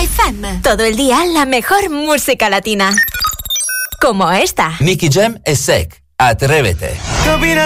FM. Todo el día la mejor música latina. Como esta. Nicky Jam e Sec. Atrévete.